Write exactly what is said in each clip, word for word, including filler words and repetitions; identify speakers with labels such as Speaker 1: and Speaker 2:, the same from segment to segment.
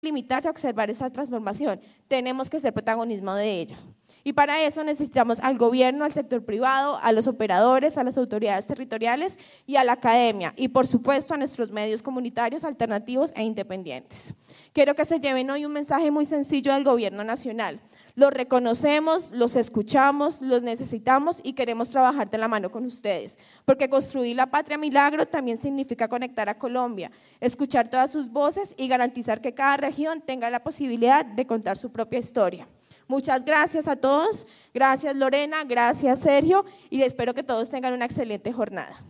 Speaker 1: limitarse a observar esa transformación, tenemos que ser protagonismo de ello. Y para eso necesitamos al gobierno, al sector privado, a los operadores, a las autoridades territoriales y a la academia, y por supuesto a nuestros medios comunitarios alternativos e independientes. Quiero que se lleven hoy un mensaje muy sencillo del gobierno nacional. Los reconocemos, los escuchamos, los necesitamos y queremos trabajar de la mano con ustedes, porque construir la patria milagro también significa conectar a Colombia, escuchar todas sus voces y garantizar que cada región tenga la posibilidad de contar su propia historia. Muchas gracias a todos, gracias Lorena, gracias Sergio y espero que todos tengan una excelente jornada.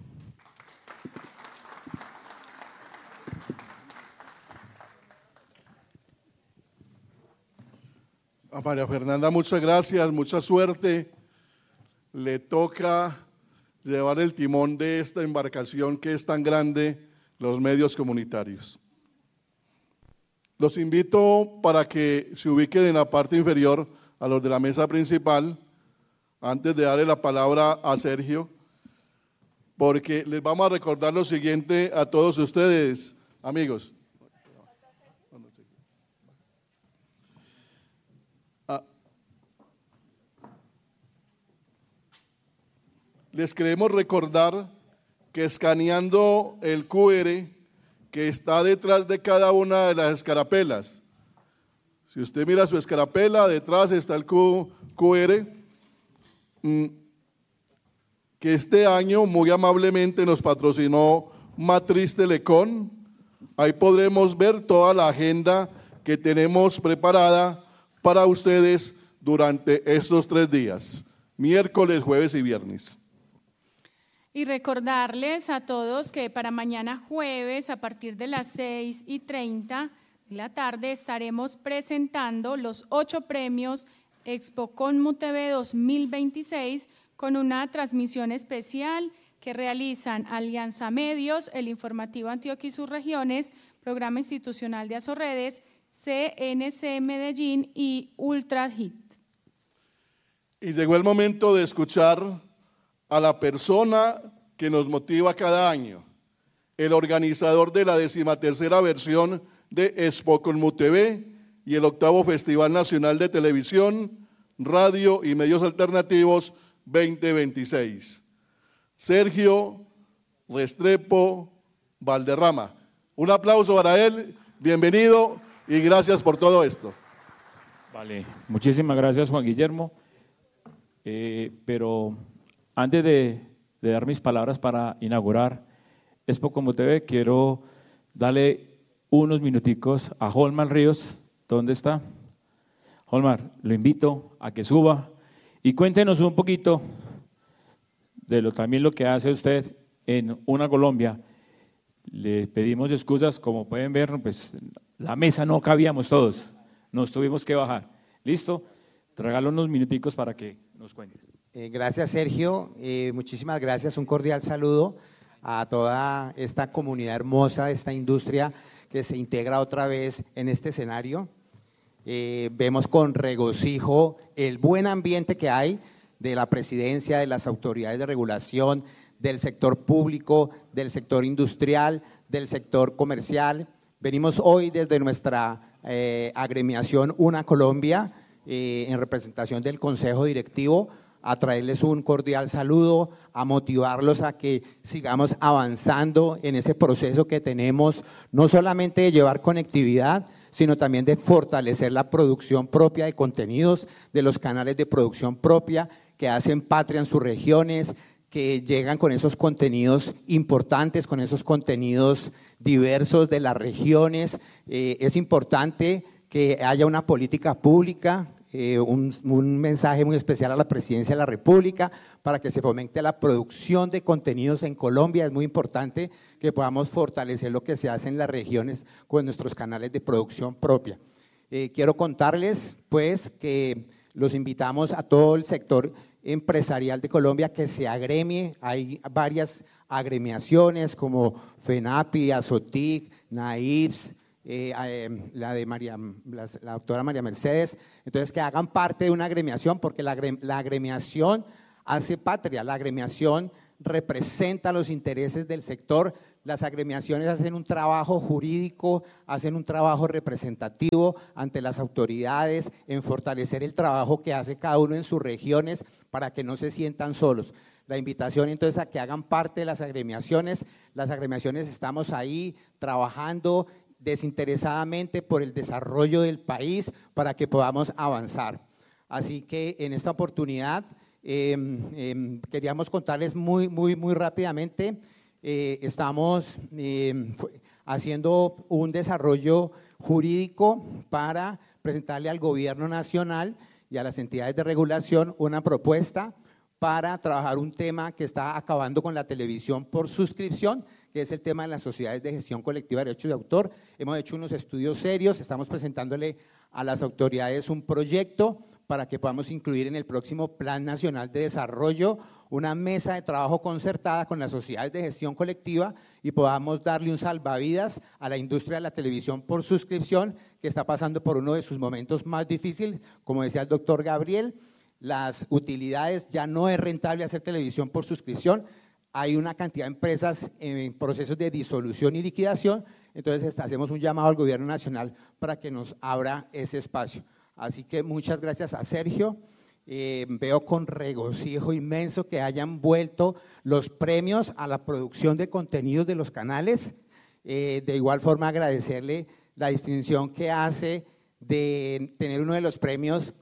Speaker 2: A María Fernanda, muchas gracias, mucha suerte. Le toca llevar el timón de esta embarcación que es tan grande, los medios comunitarios. Los invito para que se ubiquen en la parte inferior a los de la mesa principal, antes de darle la palabra a Sergio, porque les vamos a recordar lo siguiente a todos ustedes, amigos. Les queremos recordar que escaneando el cu erre que está detrás de cada una de las escarapelas, si usted mira su escarapela, detrás está el cu erre, que este año muy amablemente nos patrocinó Matriz Telecom. Ahí podremos ver toda la agenda que tenemos preparada para ustedes durante estos tres días, miércoles, jueves y viernes.
Speaker 3: Y recordarles a todos que para mañana jueves a partir de las seis y treinta de la tarde estaremos presentando los ocho premios Expo Conmu T V dos mil veintiséis con una transmisión especial que realizan Alianza Medios, el Informativo Antioquia y sus regiones, Programa Institucional de Azorredes, C N C Medellín y Ultra Hit.
Speaker 2: Y llegó el momento de escuchar a la persona que nos motiva cada año, el organizador de la decimatercera versión de Expo Conmu T V y el octavo Festival Nacional de Televisión, Radio y Medios Alternativos veinte veintiséis, Sergio Restrepo Valderrama. Un aplauso para él, bienvenido y gracias por todo esto.
Speaker 4: Vale, muchísimas gracias Juan Guillermo, eh, pero antes de, de dar mis palabras para inaugurar Expo Conmu T V, quiero darle unos minuticos a Holmar Ríos. ¿Dónde está? Holmar, lo invito a que suba y cuéntenos un poquito de lo también lo que hace usted en Una Colombia. Le pedimos excusas, como pueden ver, pues la mesa no cabíamos todos, nos tuvimos que bajar. ¿Listo? Te regalo unos minuticos para que nos cuentes.
Speaker 5: Eh, gracias Sergio, eh, muchísimas gracias, un cordial saludo a toda esta comunidad hermosa, esta industria que se integra otra vez en este escenario. Eh, vemos con regocijo el buen ambiente que hay de la presidencia, de las autoridades de regulación, del sector público, del sector industrial, del sector comercial. Venimos hoy desde nuestra eh, agremiación Una Colombia, eh, en representación del Consejo Directivo, a traerles un cordial saludo, a motivarlos a que sigamos avanzando en ese proceso que tenemos, no solamente de llevar conectividad, sino también de fortalecer la producción propia de contenidos, de los canales de producción propia que hacen patria en sus regiones, que llegan con esos contenidos importantes, con esos contenidos diversos de las regiones. Eh, es importante que haya una política pública, eh, un, un mensaje muy especial a la Presidencia de la República para que se fomente la producción de contenidos en Colombia. Es muy importante que podamos fortalecer lo que se hace en las regiones con nuestros canales de producción propia. Eh, quiero contarles pues que los invitamos a todo el sector empresarial de Colombia que se agremie. Hay varias agremiaciones como FENAPI, ASOTIC, NAIPS, eh, eh, la de María, la, la doctora María Mercedes, entonces que hagan parte de una agremiación porque la, la agremiación hace patria, la agremiación representa los intereses del sector, Las agremiaciones hacen un trabajo jurídico, hacen un trabajo representativo ante las autoridades en fortalecer el trabajo que hace cada uno en sus regiones para que no se sientan solos. La invitación entonces a que hagan parte de las agremiaciones. Las agremiaciones estamos ahí trabajando desinteresadamente por el desarrollo del país para que podamos avanzar. Así que en esta oportunidad eh, eh, queríamos contarles muy, muy, muy rápidamente. Eh, estamos eh, haciendo un desarrollo jurídico para presentarle al gobierno nacional y a las entidades de regulación una propuesta para trabajar un tema que está acabando con la televisión por suscripción, que es el tema de las sociedades de gestión colectiva de derechos de autor. Hemos hecho unos estudios serios, estamos presentándole a las autoridades un proyecto para que podamos incluir en el próximo Plan Nacional de Desarrollo una mesa de trabajo concertada con las sociedades de gestión colectiva y podamos darle un salvavidas a la industria de la televisión por suscripción, que está pasando por uno de sus momentos más difíciles. Como decía el doctor Gabriel, las utilidades, ya no es rentable hacer televisión por suscripción, hay una cantidad de empresas en procesos de disolución y liquidación, entonces hacemos un llamado al gobierno nacional para que nos abra ese espacio. Así que muchas gracias a Sergio. Eh, veo con regocijo inmenso que hayan vuelto los premios a la producción de contenidos de los canales. Eh, de igual forma agradecerle la distinción que hace de tener uno de los premios,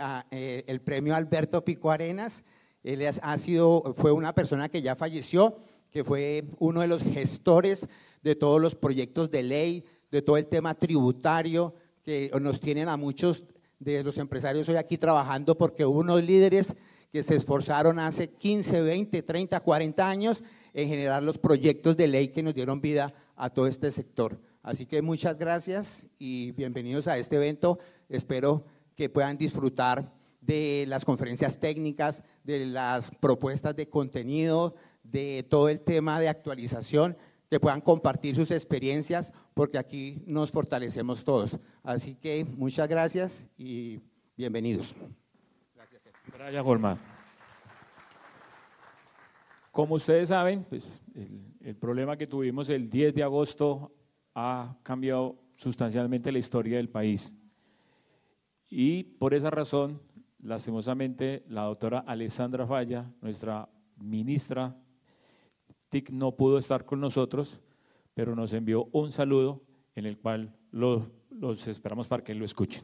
Speaker 5: eh, el premio Alberto Pico Arenas. Él ha sido, fue una persona que ya falleció, que fue uno de los gestores de todos los proyectos de ley, de todo el tema tributario, que nos tienen a muchos de los empresarios hoy aquí trabajando, porque hubo unos líderes que se esforzaron hace quince, veinte, treinta, cuarenta años en generar los proyectos de ley que nos dieron vida a todo este sector. Así que muchas gracias y bienvenidos a este evento. Espero que puedan disfrutar de las conferencias técnicas, de las propuestas de contenido, de todo el tema de actualización, que puedan compartir sus experiencias, porque aquí nos fortalecemos todos. Así que muchas gracias y bienvenidos. Gracias.
Speaker 4: Gracias, Jorma. Como ustedes saben, pues, el, el problema que tuvimos el diez de agosto ha cambiado sustancialmente la historia del país. Y por esa razón, lastimosamente, la doctora Alessandra Falla, nuestra ministra T I C, no pudo estar con nosotros, pero nos envió un saludo en el cual los, los esperamos para que lo escuchen.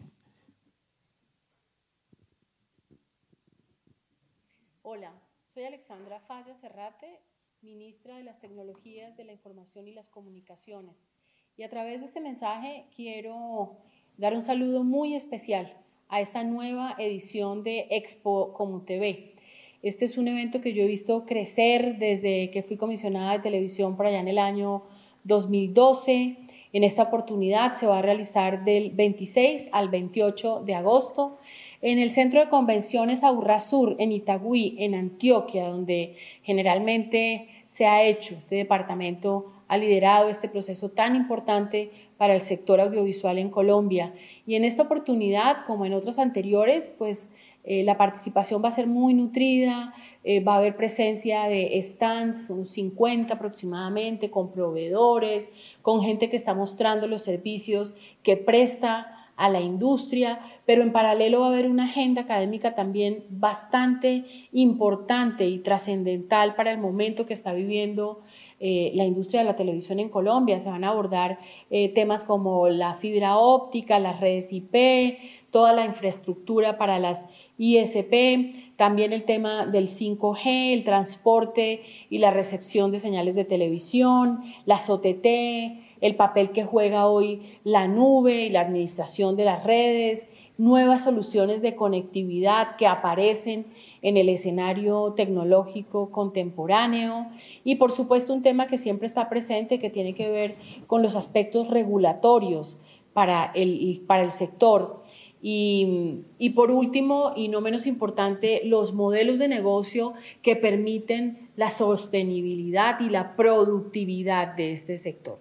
Speaker 6: Hola, soy Alexandra Falla Cerrate, ministra de las Tecnologías de la Información y las Comunicaciones. Y a través de este mensaje quiero dar un saludo muy especial a esta nueva edición de Expo ComuTV. Este es un evento que yo he visto crecer desde que fui comisionada de televisión por allá en el año dos mil doce. En esta oportunidad se va a realizar del veintiséis al veintiocho de agosto en el Centro de Convenciones Aburrá Sur, en Itagüí, en Antioquia, donde generalmente se ha hecho. Este departamento ha liderado este proceso tan importante para el sector audiovisual en Colombia. Y en esta oportunidad, como en otras anteriores, pues eh, la participación va a ser muy nutrida, eh, va a haber presencia de stands, unos cincuenta aproximadamente, con proveedores, con gente que está mostrando los servicios que presta a la industria, pero en paralelo va a haber una agenda académica también bastante importante y trascendental para el momento que está viviendo eh, la industria de la televisión en Colombia. Se van a abordar eh, temas como la fibra óptica, las redes I P, toda la infraestructura para las I S P, también el tema del cinco G, el transporte y la recepción de señales de televisión, las O T T, el papel que juega hoy la nube y la administración de las redes, nuevas soluciones de conectividad que aparecen en el escenario tecnológico contemporáneo y, por supuesto, un tema que siempre está presente que tiene que ver con los aspectos regulatorios para el, para el sector. Y, y por último, y no menos importante, los modelos de negocio que permiten la sostenibilidad y la productividad de este sector.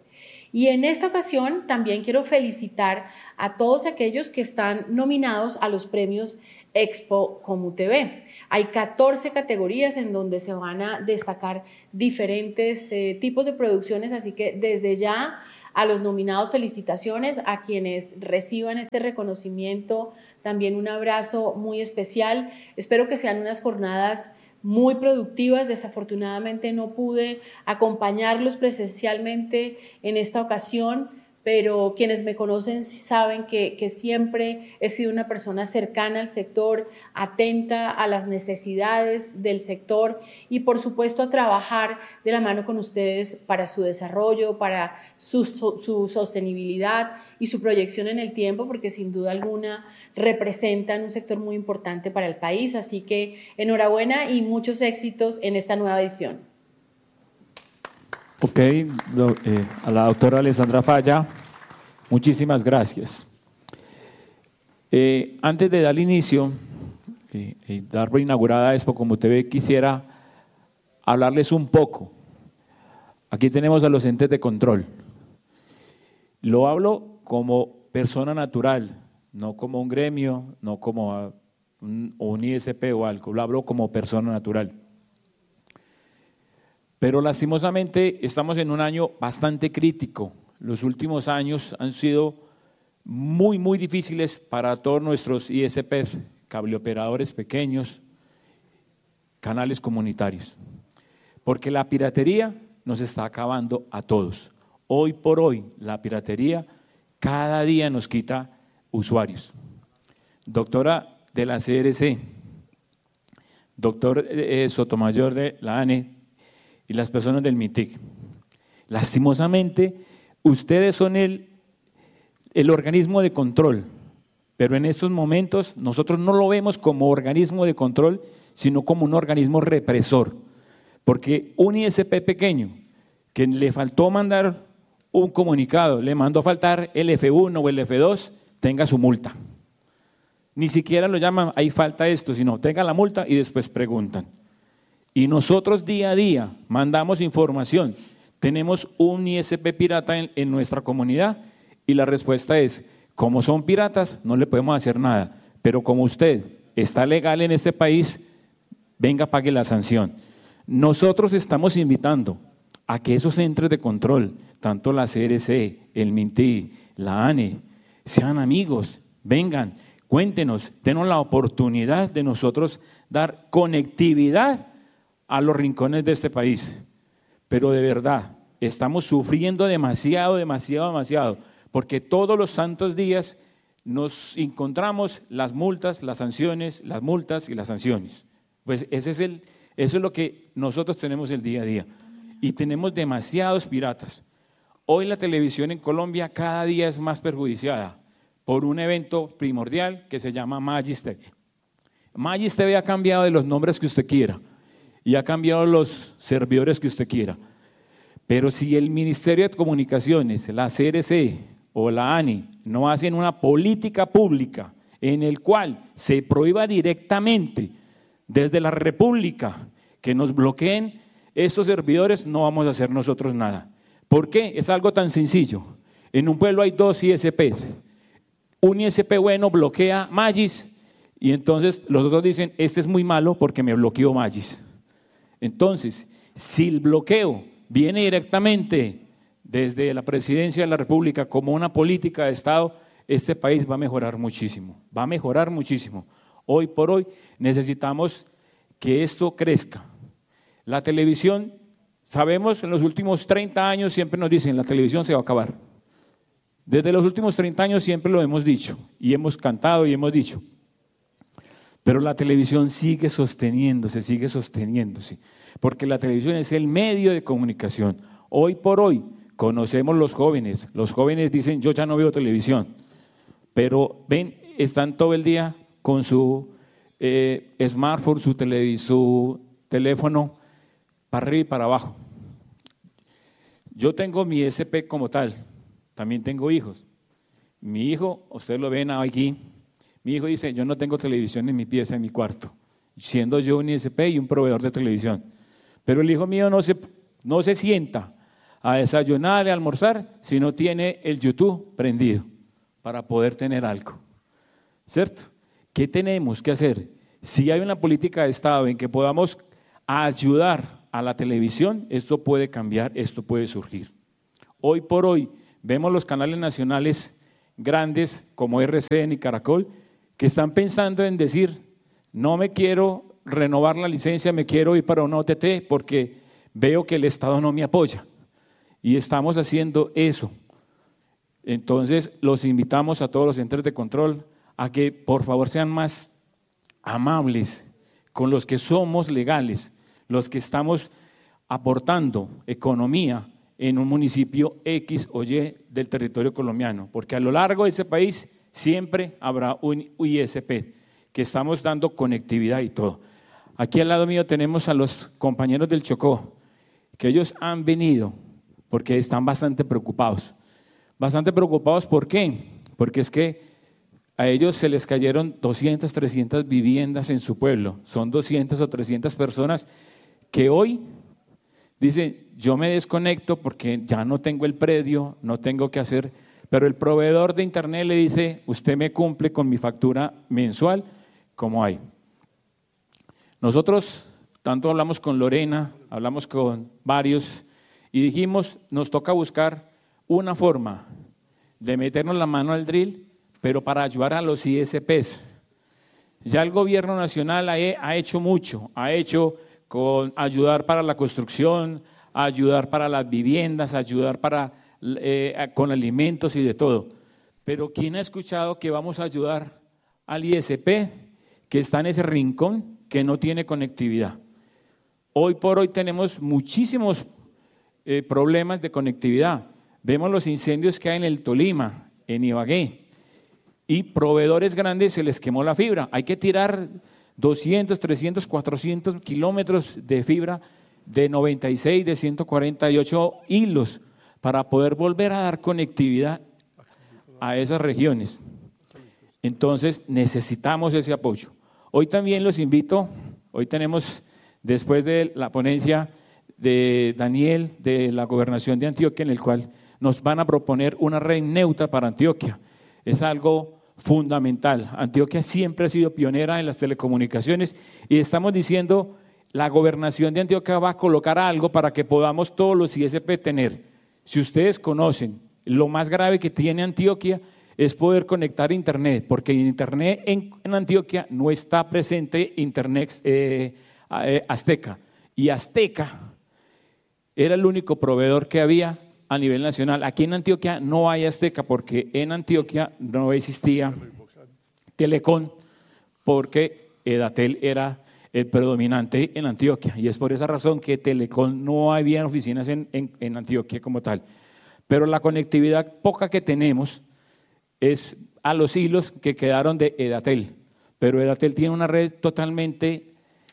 Speaker 6: Y en esta ocasión también quiero felicitar a todos aquellos que están nominados a los premios Expo ComuTV. Hay catorce categorías en donde se van a destacar diferentes eh, tipos de producciones, así que desde ya a los nominados felicitaciones, a quienes reciban este reconocimiento también un abrazo muy especial. Espero que sean unas jornadas muy productivas. Desafortunadamente no pude acompañarlos presencialmente en esta ocasión, pero quienes me conocen saben que, que siempre he sido una persona cercana al sector, atenta a las necesidades del sector y por supuesto a trabajar de la mano con ustedes para su desarrollo, para su, su sostenibilidad y su proyección en el tiempo, porque sin duda alguna representan un sector muy importante para el país. Así que enhorabuena y muchos éxitos en esta nueva edición.
Speaker 4: Ok, lo, eh, a la doctora Alexandra Falla, muchísimas gracias. Eh, antes de dar inicio, eh, eh, dar por inaugurada Expo ComuTV, quisiera hablarles un poco. Aquí tenemos a los entes de control. Lo hablo como persona natural, no como un gremio, no como un, un I S P o algo, lo hablo como persona natural. Pero lastimosamente estamos en un año bastante crítico. Los últimos años han sido muy, muy difíciles para todos nuestros I S Ps, cableoperadores pequeños, canales comunitarios, porque la piratería nos está acabando a todos. Hoy por hoy, la piratería cada día nos quita usuarios. Doctora de la C R C, doctor eh, Sotomayor de la A N E, y las personas del MINTIC. Lastimosamente, ustedes son el, el organismo de control, pero en estos momentos nosotros no lo vemos como organismo de control, sino como un organismo represor, porque un I S P pequeño que le faltó mandar un comunicado, le mandó faltar el F uno o el F dos, tenga su multa. Ni siquiera lo llaman, ahí falta esto, sino tenga la multa y después preguntan. Y nosotros día a día mandamos información. Tenemos un I S P pirata en, en nuestra comunidad y la respuesta es, como son piratas, no le podemos hacer nada. Pero como usted está legal en este país, venga, pague la sanción. Nosotros estamos invitando a que esos entes de control, tanto la C R C, el MINTI, la A N E, sean amigos, vengan, cuéntenos, denos la oportunidad de nosotros dar conectividad a los rincones de este país. Pero de verdad, estamos sufriendo demasiado, demasiado, demasiado, porque todos los santos días nos encontramos las multas, las sanciones, las multas y las sanciones. Pues ese es el, eso es lo que nosotros tenemos el día a día. Y tenemos demasiados piratas. Hoy la televisión en Colombia cada día es más perjudiciada por un evento primordial que se llama Magis T V. Magis T V ha cambiado de los nombres que usted quiera y ha cambiado los servidores que usted quiera. Pero si el Ministerio de Comunicaciones, la C R C o la A N I no hacen una política pública en el cual se prohíba directamente desde la República que nos bloqueen estos servidores, no vamos a hacer nosotros nada. ¿Por qué? Es algo tan sencillo. En un pueblo hay dos I S Ps. Un I S P bueno bloquea Magis y entonces los otros dicen, este es muy malo porque me bloqueó Magis. Entonces, si el bloqueo viene directamente desde la Presidencia de la República como una política de Estado, este país va a mejorar muchísimo, va a mejorar muchísimo. Hoy por hoy necesitamos que esto crezca. La televisión, sabemos, en los últimos treinta años siempre nos dicen, la televisión se va a acabar. Desde los últimos treinta años siempre lo hemos dicho y hemos cantado y hemos dicho. Pero la televisión sigue sosteniéndose, sigue sosteniéndose, porque la televisión es el medio de comunicación. Hoy por hoy conocemos los jóvenes, los jóvenes dicen yo ya no veo televisión, pero ven, están todo el día con su eh, smartphone, su, su teléfono para arriba y para abajo. Yo tengo mi S P como tal, también tengo hijos. Mi hijo, ustedes lo ven aquí, mi hijo dice, yo no tengo televisión en mi pieza, en mi cuarto, siendo yo un I S P y un proveedor de televisión. Pero el hijo mío no se, no se sienta a desayunar y a almorzar si no tiene el YouTube prendido para poder tener algo, ¿cierto? ¿Qué tenemos que hacer? Si hay una política de Estado en que podamos ayudar a la televisión, esto puede cambiar, esto puede surgir. Hoy por hoy vemos los canales nacionales grandes como R C N y Caracol que están pensando en decir, no me quiero renovar la licencia, me quiero ir para una O T T porque veo que el Estado no me apoya. Y estamos haciendo eso. Entonces, los invitamos a todos los centros de control a que por favor sean más amables con los que somos legales, los que estamos aportando economía en un municipio X o Y del territorio colombiano, porque a lo largo de ese país siempre habrá un I S P, que estamos dando conectividad y todo. Aquí al lado mío tenemos a los compañeros del Chocó, que ellos han venido porque están bastante preocupados. Bastante preocupados, ¿por qué? Porque es que a ellos se les cayeron doscientas, trescientas viviendas en su pueblo. Son doscientas o trescientas personas que hoy dicen, yo me desconecto porque ya no tengo el predio, no tengo que hacer, pero el proveedor de internet le dice, usted me cumple con mi factura mensual, como hay. Nosotros tanto hablamos con Lorena, hablamos con varios y dijimos, nos toca buscar una forma de meternos la mano al drill, pero para ayudar a los I S Pes. Ya el gobierno nacional ha, ha hecho mucho, ha hecho con ayudar para la construcción, ayudar para las viviendas, ayudar para, eh, con alimentos y de todo. Pero ¿quién ha escuchado que vamos a ayudar al I S P que está en ese rincón que no tiene conectividad? Hoy por hoy tenemos muchísimos eh, problemas de conectividad. Vemos los incendios que hay en el Tolima, en Ibagué, y proveedores grandes se les quemó la fibra. Hay que tirar doscientos, trescientos, cuatrocientos kilómetros de fibra de noventa y seis, de ciento cuarenta y ocho hilos para poder volver a dar conectividad a esas regiones. Entonces necesitamos ese apoyo. Hoy también los invito, hoy tenemos, después de la ponencia de Daniel de la Gobernación de Antioquia, en el cual nos van a proponer una red neutra para Antioquia. Es algo fundamental. Antioquia siempre ha sido pionera en las telecomunicaciones y estamos diciendo, la Gobernación de Antioquia va a colocar algo para que podamos todos los I S P tener. Si ustedes conocen, lo más grave que tiene Antioquia es poder conectar internet, porque en internet en, en Antioquia no está presente internet eh, eh, Azteca. Y Azteca era el único proveedor que había a nivel nacional. Aquí en Antioquia no hay Azteca porque en Antioquia no existía Telecom, porque Edatel era el predominante en Antioquia y es por esa razón que Telecom no había oficinas en, en, en Antioquia como tal. Pero la conectividad poca que tenemos es a los hilos que quedaron de Edatel, pero Edatel tiene una red totalmente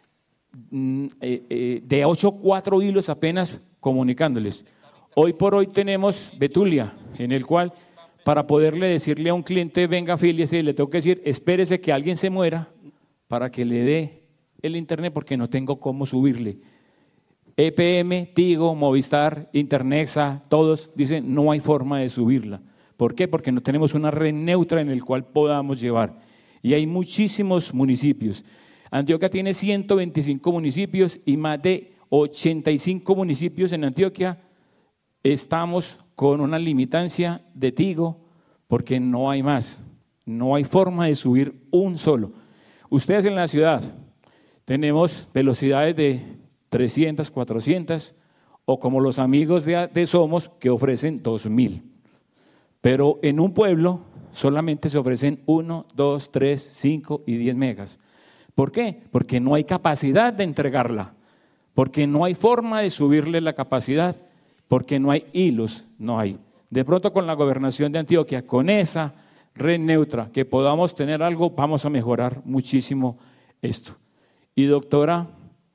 Speaker 4: mm, eh, eh, de ocho o cuatro hilos apenas comunicándoles. Hoy por hoy tenemos Betulia, en el cual para poderle decirle a un cliente, venga, afíliese, le tengo que decir, espérese que alguien se muera para que le dé el internet porque no tengo cómo subirle. E P M, Tigo, Movistar, Internexa, todos dicen no hay forma de subirla. ¿Por qué? Porque no tenemos una red neutra en el cual podamos llevar. Y hay muchísimos municipios. Antioquia tiene ciento veinticinco municipios y más de ochenta y cinco municipios en Antioquia estamos con una limitancia de Tigo porque no hay más, no hay forma de subir un solo. Ustedes en la ciudad tenemos velocidades de trescientas, cuatrocientas o como los amigos de, de Somos que ofrecen dos mil. Pero en un pueblo solamente se ofrecen uno, dos, tres, cinco y diez megas. ¿Por qué? Porque no hay capacidad de entregarla, porque no hay forma de subirle la capacidad, porque no hay hilos, no hay. De pronto con la Gobernación de Antioquia, con esa red neutra, que podamos tener algo, vamos a mejorar muchísimo esto. Y doctora,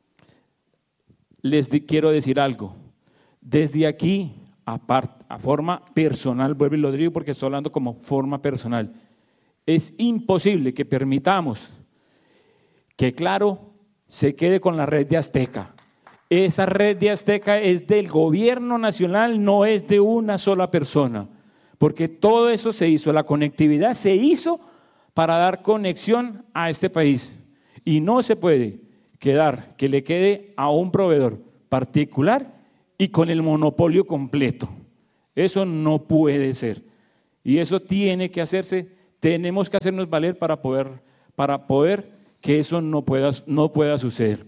Speaker 4: les di, quiero decir algo. Desde aquí, a, part, a forma personal, vuelvo y lo digo porque estoy hablando como forma personal, es imposible que permitamos que Claro se quede con la red de Azteca. Esa red de Azteca es del gobierno nacional, no es de una sola persona, porque todo eso se hizo, la conectividad se hizo para dar conexión a este país y no se puede quedar que le quede a un proveedor particular y con el monopolio completo. Eso no puede ser y eso tiene que hacerse, tenemos que hacernos valer para poder, para poder que eso no pueda, no pueda suceder.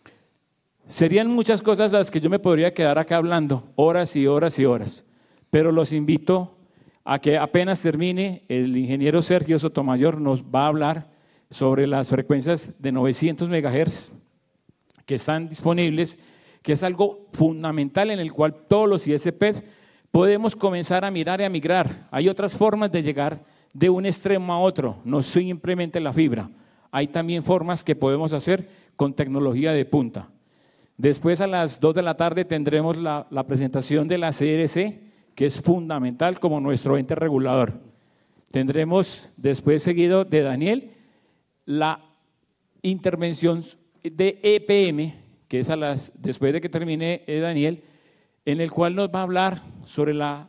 Speaker 4: Serían muchas cosas las que yo me podría quedar acá hablando, horas y horas y horas, pero los invito a que apenas termine, el ingeniero Sergio Sotomayor nos va a hablar sobre las frecuencias de novecientos megahertz que están disponibles, que es algo fundamental en el cual todos los I S P podemos comenzar a mirar y a migrar. Hay otras formas de llegar de un extremo a otro, no simplemente la fibra. Hay también formas que podemos hacer con tecnología de punta. Después a las dos de la tarde tendremos la, la presentación de la C R C, que es fundamental como nuestro ente regulador. Tendremos después seguido de Daniel la intervención de E P M, que es a las, después de que termine Daniel, en el cual nos va a hablar sobre la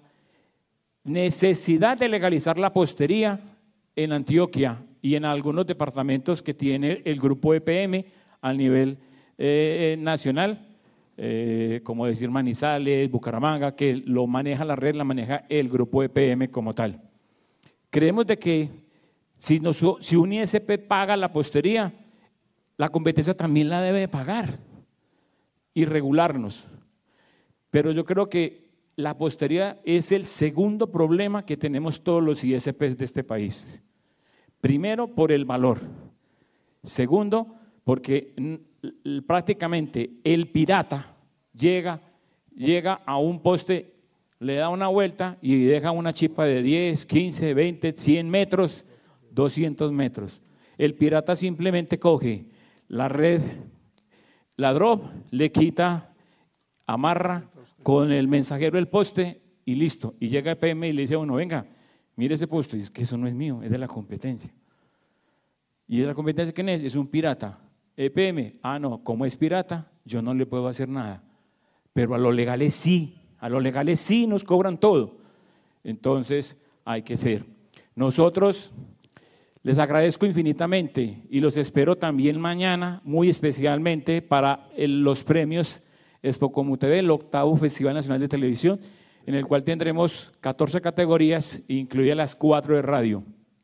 Speaker 4: necesidad de legalizar la postería en Antioquia y en algunos departamentos que tiene el grupo E P M a nivel eh, nacional, eh, como decir Manizales, Bucaramanga, que lo maneja la red, la maneja el grupo E P M como tal. Creemos de que si, nos, si un I S P paga la postería, la competencia también la debe pagar y regularnos. Pero yo creo que la postería es el segundo problema que tenemos todos los I S P de este país. Primero, por el valor. Segundo, porque prácticamente el pirata llega, llega a un poste, le da una vuelta y deja una chipa de diez, quince, veinte, cien metros, doscientos metros. El pirata simplemente coge la red, la drop, le quita, amarra con el mensajero el poste y listo. Y llega E P M y le dice a uno, venga, mire ese poste, y es que eso no es mío, es de la competencia. ¿Y de la competencia quién es? Es un pirata. E P M, ah no, como es pirata, yo no le puedo hacer nada. Pero a los legales sí, a los legales sí nos cobran todo. Entonces hay que ser. Nosotros les agradezco infinitamente y los espero también mañana, muy especialmente para el, los premios Expocomu T V, el octavo Festival Nacional de Televisión, en el cual tendremos catorce categorías, incluidas las cuatro de radio.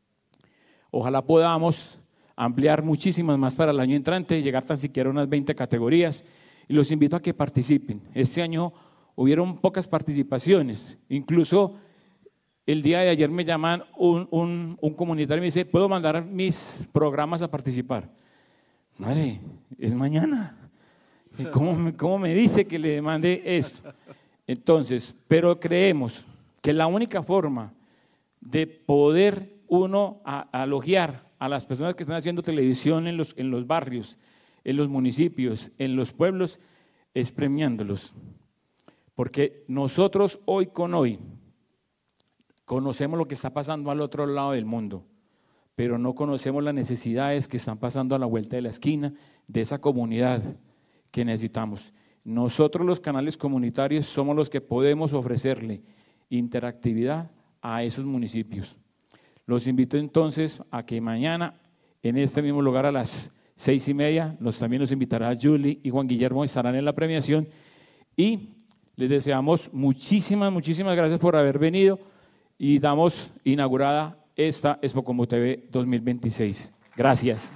Speaker 4: Ojalá podamos ampliar muchísimas más para el año entrante, llegar tan siquiera a unas veinte categorías, y los invito a que participen. Este año hubieron pocas participaciones, incluso el día de ayer me llaman un, un, un comunitario y me dice, ¿puedo mandar mis programas a participar? Madre, es mañana. ¿Cómo me, cómo me dice que le mande esto? Entonces, pero creemos que la única forma de poder uno a, a alogiar a las personas que están haciendo televisión en los, en los barrios, en los municipios, en los pueblos, es premiándolos. Porque nosotros hoy con hoy conocemos lo que está pasando al otro lado del mundo, pero no conocemos las necesidades que están pasando a la vuelta de la esquina de esa comunidad que necesitamos. Nosotros los canales comunitarios somos los que podemos ofrecerle interactividad a esos municipios. Los invito entonces a que mañana en este mismo lugar a las seis y media, los, también los invitará Julie y Juan Guillermo, estarán en la premiación y les deseamos muchísimas, muchísimas gracias por haber venido y damos inaugurada esta Expocomu T V dos mil veintiséis. Gracias.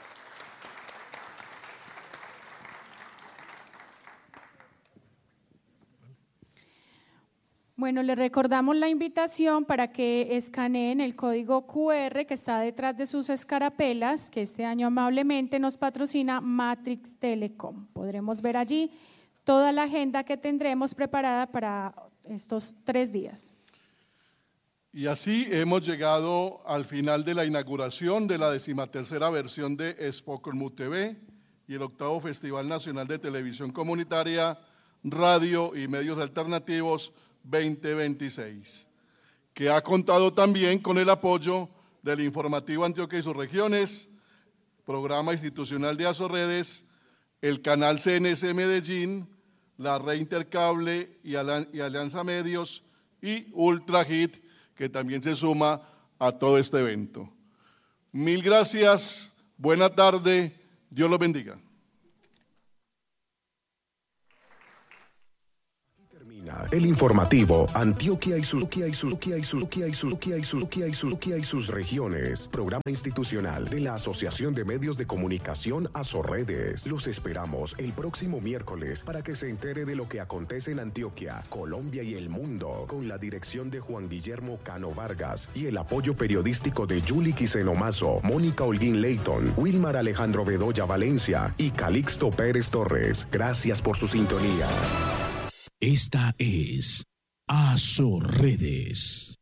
Speaker 3: Bueno, les recordamos la invitación para que escaneen el código Q R que está detrás de sus escarapelas, que este año amablemente nos patrocina Matrix Telecom. Podremos ver allí toda la agenda que tendremos preparada para estos tres días.
Speaker 2: Y así hemos llegado al final de la inauguración de la decimatercera versión de Expocomu T V y el octavo Festival Nacional de Televisión Comunitaria, Radio y Medios Alternativos veinte veintiséis, que ha contado también con el apoyo del Informativo Antioquia y sus regiones, Programa Institucional de Asoredes, el canal C N S Medellín, la Red Intercable y Alianza Medios y Ultrahit, que también se suma a todo este evento. Mil gracias, buena tarde, Dios los bendiga.
Speaker 7: El informativo Antioquia y sus y sus y sus y sus y sus y sus y sus regiones. Programa institucional de la Asociación de Medios de Comunicación Azorredes. Los esperamos el próximo miércoles para que se entere de lo que acontece en Antioquia, Colombia y el mundo, con la dirección de Juan Guillermo Cano Vargas y el apoyo periodístico de Julie Quiseno Mazo, Mónica Holguín Leighton, Wilmar Alejandro Bedoya Valencia y Calixto Pérez Torres. Gracias por su sintonía.
Speaker 8: Esta es Azorredes.